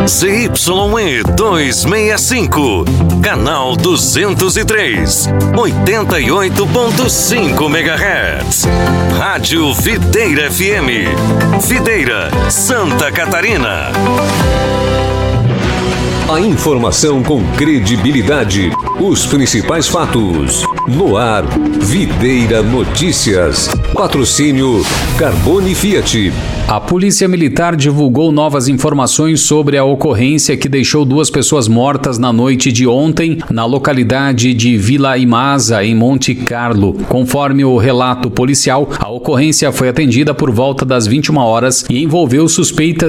ZYE 265, canal 203, 88.5 MHz. Rádio Videira FM, Videira, Santa Catarina. A informação com credibilidade, os principais fatos. No ar, Videira Notícias. Patrocínio Carbone Fiat. A Polícia Militar divulgou novas informações sobre a ocorrência que deixou 2 pessoas mortas na noite de ontem na localidade de Vila Imasa, em Monte Carlo. Conforme o relato policial, a ocorrência foi atendida por volta das 21 horas e envolveu suspeitas